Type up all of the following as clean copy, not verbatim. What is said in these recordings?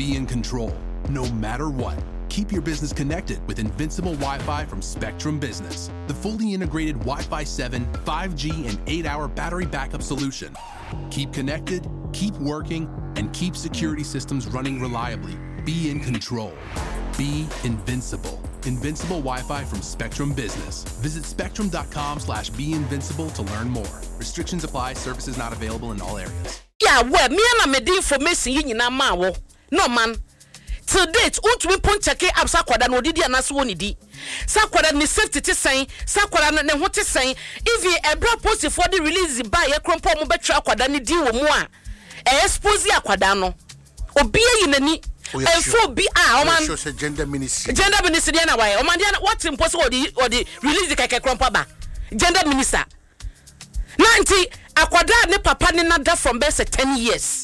be in control, no matter what. Keep your business connected with Invincible Wi-Fi from Spectrum Business, the fully integrated Wi-Fi 7, 5G, and 8-hour battery backup solution. Keep connected, keep working, and keep security systems running reliably. Be in control. Be invincible. Invincible Wi-Fi from Spectrum Business. Visit spectrum.com/beinvincible to learn more. Restrictions apply. Services not available in all areas. Yeah, well, me and the information you na ma no man. Till date, untumi pon check up sakwada no didi anaso woni di. Sakwada ni safety te sen, sakwada no ne ho te sen. If you ebra post for the release by e krompo mo betwa akwada ni di wo mu a. Expose akwada no. Obi yinani. Enfo bi oman gender ministry. Gender ministry na why? Oman dia what impossible or the release the keke krompo ba. Gender minister. Nanti akwada ne papa ne nada from best 10 years.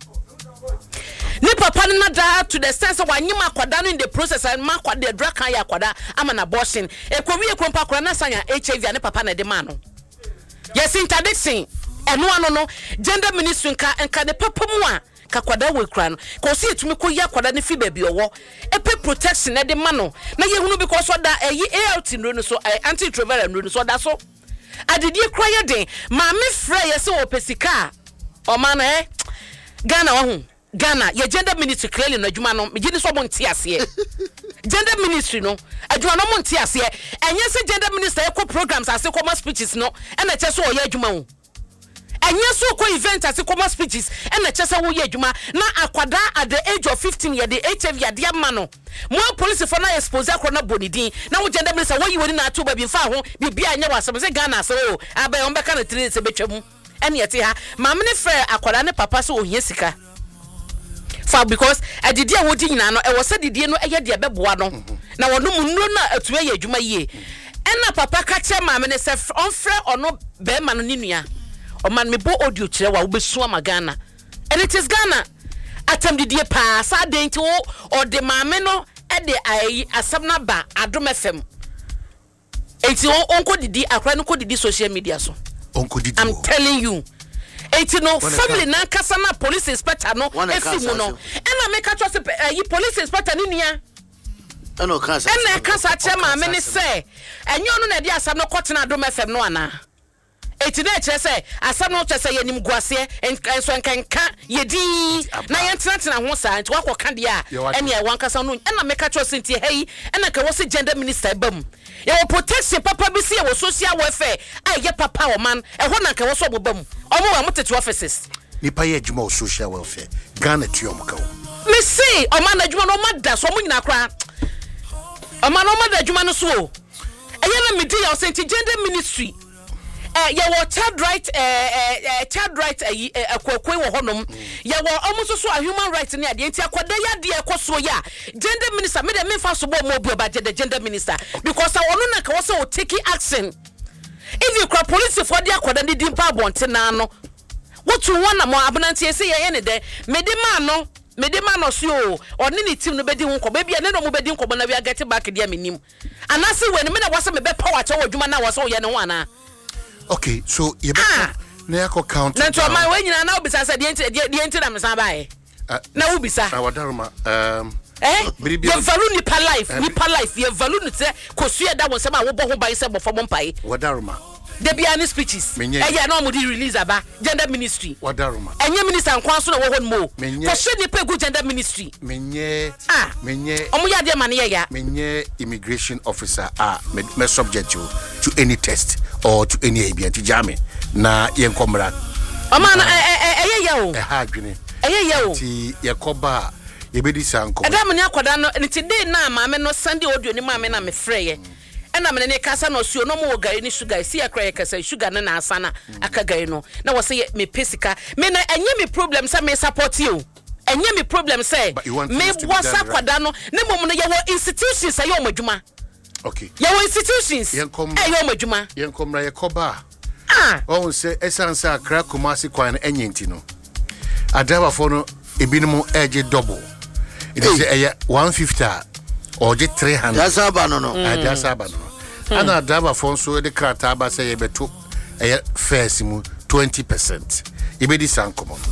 Ni papa na da to the sense of wanyima akwada no in the process and ma kwada drug kan ya akwada ama na abortion e kowi e krompa kwada na sanya HIV ne papa na de ma no yes interdiction eno ano no gender ministry nka de papa mu a ka kwada we kra no ko se etumi ko ya kwada ne fi ba bi owo e pe protection na de ma no na ye hunu because so da ALT no so anti-retroviral no so da so adidi kra ye den ma me frɛ ye se opesika o ma na Ghana wo Ghana, your gender ministry clearly no adwuma no megini so monti ase. Gender ministry no adwuma no monti ase. Enye se gender minister eko programs ase koma speeches no e na cheso oye adwuma wo. Enye so ko event ase koma speeches e na cheso wo ye adwuma na akwada at the age of 15 year the HIV ade ama no. Mo police for na expose akro na bonidin na wo gender minister wo yi woni na ato ba bi fa ho bibia anya wasem se Ghana ase o abai on beka na 3 se betwam. Ene yete ha mamne frɛ akwada ne papa so ohia sika. For because adidi a wodi nyina no e wo se didi no eye de beboa no na wono munuro na atuwe ye adwuma yie ena papa ka che maame ne se on frɛ ono be ma no ninua o man me bo audio kire wa wo besu ama Ghana and it is Ghana atam didi pa sa denti o de maame no e de ayi asam na ba Adom FM enti onko didi akra no ko didi social media so onko didi I'm telling you. Eti no family na kasa na police inspector no efi mu no ena make a trust yi police inspector ni nia ena kasa chairman me ni say enyo no na di asam no kote na Adom FM no ana eti na kire say asam no kire say yenim guase enso nkanka yedi na yentena ho sa enti wakoka dia ene e wan kasa no ena make a trust enti hey ena ka wo se gender minister bam ye protection papa bi se ye social welfare ye papa o man e ho na ka wo so bobam omo wa motete offices nipa ye adwuma o social welfare Ghana tiom ka wo me see o man adwuma no mada so mo nyina kra o man no mada adwuma no so e ye na me di ya o se gender ministry ye wo child right akwakwe wo honom ye wo omuso so a human right ne ade enti akwada ya de ekoso ya gender minister me de me fa so bo mo bu ba the gender minister because onu na ka wo so take action if you call police for the akwada ni dimpa bonte na no wotu wona mo abnantie se ye ne de me de ma no so oni ni team no bedi hu ko ba bia ne no mo bedi nko na we get back dia menim anase we ne me na wase me be power cha wadwuma na wase ye ne ho ana. Okay, so you better na count. Na to my when nyina na obisa say de enti na mesa bae. Na obisa. Awadaruma ye value nipa life ye value no say kosu da won say ma wo bo ho ban say bo fo mpai. Wadaruma. De bia ni speeches. Ya na mo di release aba gender ministry. Wadaruma. Enye minister nkwan so na wo ho mo. Kosu nipa gu gender ministry. Menye omo ya de ma ne ya. Menye immigration officer me subject you to any test or to any ABN to jame na yenkomra omana ya o ha adwene ya o ti yakoba yebedi sanko adam ne akwada no nti dey na maame no Sunday audio ni maame na me freye ena me ne kasa no suo no mo gari ni sugar si akra ye kasa sugar na asana aka gari no na wo say me pesika me na enye me problem say me support you enye me problem say me wasa kwada no ne mom no ye wo institutions say o madwuma. Okay. Your institutions. Your majuma. Yenkomra yakoba. Oh, say esansa Accra Kumasi kwan enyenti no. Adaba for no ebinumu edge double. It is 150 or 300. That's abano no. That's abano. Ana adaba for so the krata ba say yebeto first mu 20%. Ibedi sankomo.